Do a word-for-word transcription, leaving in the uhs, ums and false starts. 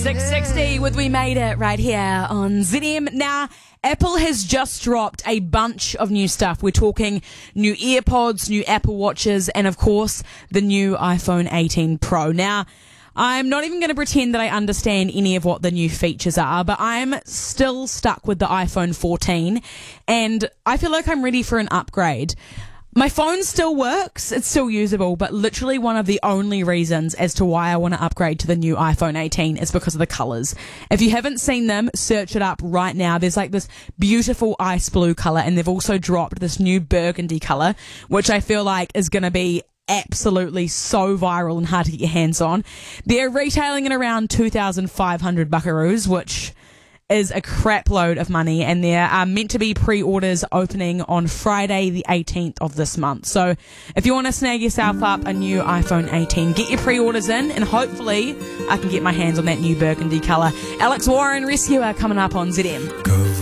six sixty with We Made It right here on Z M. Now, Apple has just dropped a bunch of new stuff. We're talking new AirPods, new Apple Watches, and of course, the new iPhone eighteen Pro. Now, I'm not even going to pretend that I understand any of what the new features are, but I'm still stuck with the iPhone fourteen, and I feel like I'm ready for an upgrade. My phone still works, it's still usable, but literally one of the only reasons as to why I want to upgrade to the new iPhone eighteen is because of the colours. If you haven't seen them, search it up right now. There's like this beautiful ice blue colour, and they've also dropped this new burgundy colour, which I feel like is going to be absolutely so viral and hard to get your hands on. They're retailing at around two thousand five hundred buckaroos, which is a crap load of money, and there are meant to be pre-orders opening on Friday the eighteenth of this month. So if you want to snag yourself up a new iPhone eighteen, get your pre-orders in, and hopefully I can get my hands on that new burgundy colour. Alex Warren, Rescuer, coming up on Z M. Go.